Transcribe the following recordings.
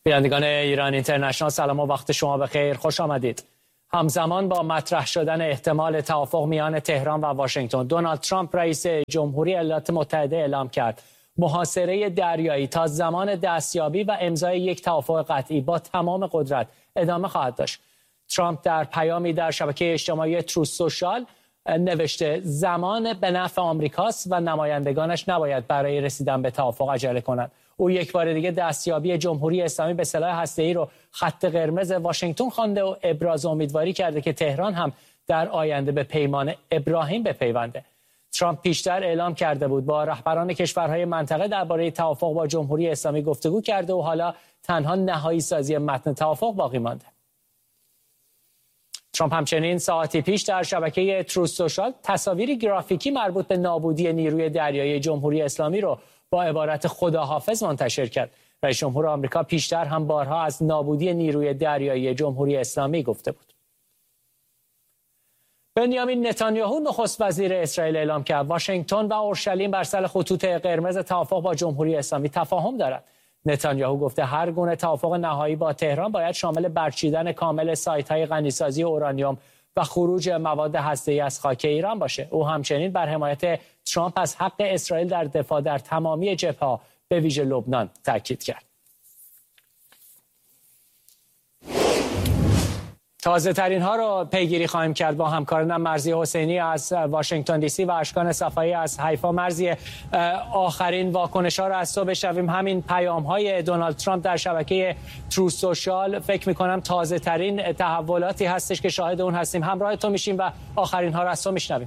بینندگان ایران اینترنشنال سلام و وقت شما بخیر، خوش آمدید. همزمان با مطرح شدن احتمال توافق میان تهران و واشنگتن، دونالد ترامپ رئیس جمهوری ایالات متحده اعلام کرد محاصره دریایی تا زمان دستیابی و امضای یک توافق قطعی با تمام قدرت ادامه خواهد داشت. ترامپ در پیامی در شبکه اجتماعی تروث سوشال نوشته زمان به نفع آمریکاست و نمایندگانش نباید برای رسیدن به توافق عجله کنند. او یک بار دیگه دستیابی جمهوری اسلامی به سلاح هسته‌ای رو خط قرمز واشنگتن خوانده و ابراز امیدواری کرده که تهران هم در آینده به پیمان ابراهیم بپیونده. ترامپ پیشتر اعلام کرده بود با رهبران کشورهای منطقه درباره توافق با جمهوری اسلامی گفتگو کرده و حالا تنها نهایی سازی متن توافق باقی مانده. ترامپ همچنین ساعتی پیش در شبکه تروث سوشال تصاویری گرافیکی مربوط به نابودی نیروی دریایی جمهوری اسلامی رو با عبارت خداحافظ منتشر کرد. رئیس جمهور آمریکا پیشتر هم بارها از نابودی نیروی دریایی جمهوری اسلامی گفته بود. بنیامین نتانیاهو نخست وزیر اسرائیل اعلام کرد واشنگتن و اورشلیم بر سر خطوط قرمز توافق با جمهوری اسلامی تفاهم دارند. نتانیاهو گفته هر گونه توافق نهایی با تهران باید شامل برچیدن کامل سایت‌های غنیسازی اورانیوم و خروج مواد هسته‌ای از خاک ایران باشه. او همچنین بر حمایت ترامپ از حق اسرائیل در دفاع در تمامی جبهه‌ها به ویژه لبنان تاکید کرد. تازه ترین ها رو پیگیری خواهیم کرد با همکارانم مرضیه حسینی از واشنگتن دی سی و اشکان صفایی از حیفا. مرضیه، آخرین واکنش ها رو از تو بشنویم. همین پیام های دونالد ترامپ در شبکه تروث سوشال فکر می کنم تازه ترین تحولاتی هستش که شاهد اون هستیم. همراه تو میشیم و آخرین ها رو از تو میشنویم.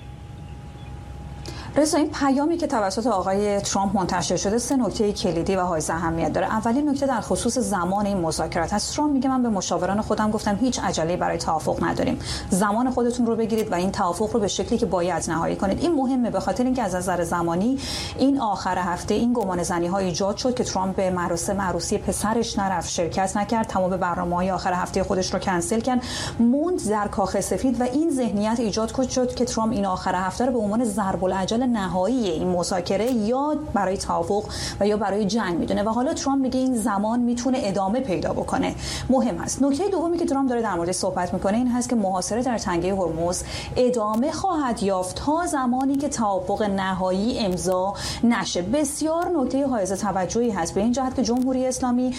رضا، این پیامی که توسط آقای ترامپ منتشر شده سه نکته کلیدی و حائز اهمیت داره. اولین نکته در خصوص زمان این مذاکرات است. ترامپ میگه من به مشاوران خودم گفتم هیچ عجله‌ای برای توافق نداریم. زمان خودتون رو بگیرید و این توافق رو به شکلی که باید نهایی کنید. این مهمه به خاطر اینکه از نظر زمانی این آخر هفته این گمانه‌زنی‌ها ایجاد شد که ترامپ به مراسم عروسی پسرش نرفت، شرکت نکرد، تمام برنامه‌های آخر هفته خودش رو کنسل کرد، موند در کاخ سفید و این ذهنیت ایجاد شد که ترامپ این آخر هفته رو به عنوان ضرب العجل نهایی این مذاکره یا برای توافق و یا برای جنگ میدونه و حالا ترامپ میگه این زمان میتونه ادامه پیدا بکنه. مهم است. نکته دومی که ترامپ داره در موردش صحبت میکنه این هست که محاصره در تنگه هرمز ادامه خواهد یافت تا زمانی که توافق نهایی امضا نشه. بسیار نکته حائز توجهی هست به این جهت که جمهوری اسلامی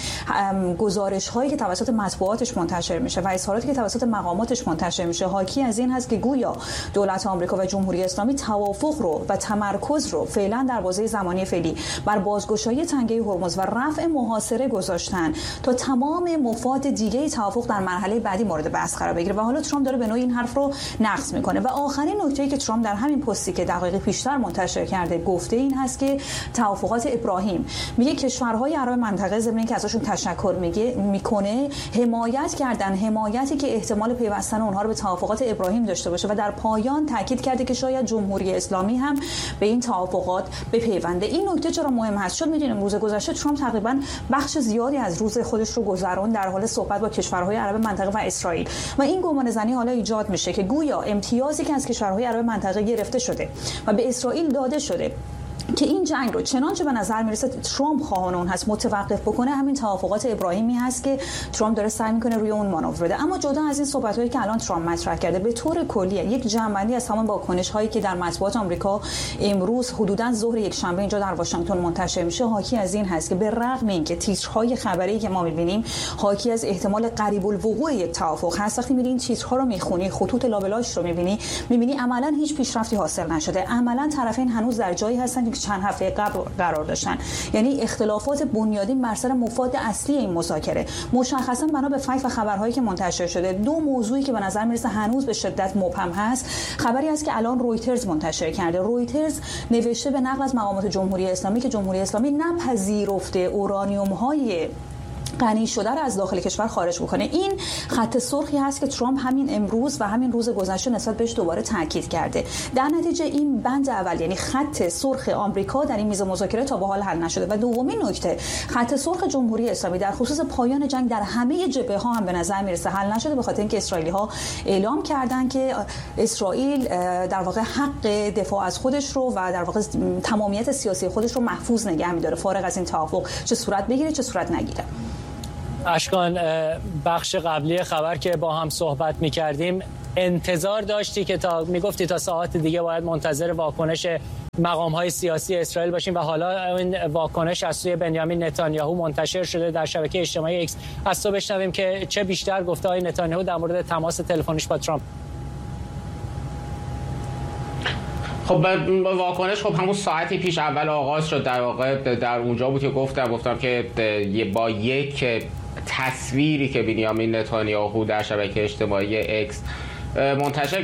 گزارش هایی که توسط مطبوعاتش منتشر میشه و اظهاراتی که توسط مقاماتش منتشر میشه حاکی از این هست که گویا دولت آمریکا و جمهوری اسلامی توافق رو و تمرکز رو فعلا در بازه زمانی فعلی بر بازگشایی تنگه هرمز و رفع محاصره گذاشتن تا تمام مفاد دیگه توافق در مرحله بعدی مورد بحث قرار بگیره و حالا ترامپ داره به نوعی این حرف رو نقض میکنه. و آخرین نکته‌ای که ترامپ در همین پستی که دقایق پیشتر منتشر کرده گفته این هست که توافقات ابراهیم، میگه کشورهای عرب منطقه ضمن اینکه ازشون تشکر میکنه حمایت کردن، حمایتی که احتمال پیوستن اونها رو به توافقات ابراهیم داشته باشه و در پایان تاکید کرده که شاید جمهوری اسلامی هم به این توافقات بپیونده. این نکته چرا مهم هست؟ چون می‌دونیم روز گذشته ترامپ تقریبا بخش زیادی از روز خودش رو گذرون در حال صحبت با کشورهای عرب منطقه و اسرائیل و این گمانه‌زنی حالا ایجاد میشه که گویا امتیازی که از کشورهای عرب منطقه گرفته شده و به اسرائیل داده شده که این جنگ رو چنانچه به نظر میرسه ترامپ خواهان اون هست متوقف بکنه، همین توافقات ابراهیمی هست که ترامپ داره سعی میکنه روی اون مانور بده. اما جدا از این صحبت‌هایی که الان ترامپ مطرح کرده، به طور کلی یک جمع‌بندی از تمام واکنش‌هایی که در مطبوعات آمریکا امروز حدوداً ظهر یک شنبه اینجا در واشنگتن منتشر میشه حاکی از این هست که به رغم اینکه تیترهای خبری که ما می‌بینیم حاکی از احتمال قریب الوقوع یک توافق هست، وقتی می‌بینی این تیترها رو می‌خونی، خطوط لابلاش رو می‌بینی عملاً هیچ پیشرفتی حاصل نشده. عملاً طرفین هنوز در جایی هستن که چند هفته قبل قرار داشتن، یعنی اختلافات بنیادین بر سر مفاد اصلی این مذاکره. مشخصا بنا به فکت و خبرهایی که منتشر شده دو موضوعی که به نظر میرسه هنوز به شدت مبهم هست. خبری است که الان رویترز منتشر کرده. رویترز نوشته به نقل از مقامات جمهوری اسلامی که جمهوری اسلامی نپذیرفته اورانیوم های غنی شده را از داخل کشور خارج بکنه. این خط سرخی هست که ترامپ همین امروز و همین روز گذشته نسبت بهش دوباره تاکید کرده. در نتیجه این بند اول یعنی خط سرخ آمریکا در این میز مذاکره تا به حال حل نشده و دومین نکته خط سرخ جمهوری اسلامی در خصوص پایان جنگ در همه جبهه‌ها هم به نظر میرسه حل نشده، به خاطر اینکه اسرائیلی‌ها اعلام کردن که اسرائیل در واقع حق دفاع از خودش رو و در واقع تمامیت سیاسی خودش رو محفوظ نگه می‌داره فارغ از این توافق چه صورت بگیره چه صورت نگیره. اشکان، بخش قبلی خبر که با هم صحبت می‌کردیم انتظار داشتی که میگفتی تا ساعات دیگه باید منتظر واکنش مقام‌های سیاسی اسرائیل باشیم و حالا این واکنش از سوی بنیامین نتانیاهو منتشر شده در شبکه اجتماعی ایکس. از تو بشنویم که چه بیشتر گفته های نتانیاهو در مورد تماس تلفنیش با ترامپ. خب واکنش همون ساعتی پیش اول آغاز شد، در واقع در اونجا بود که گفتم که با یک تصویری که بنیامین نتانیاهو در شبکه اجتماعی ایکس منتشر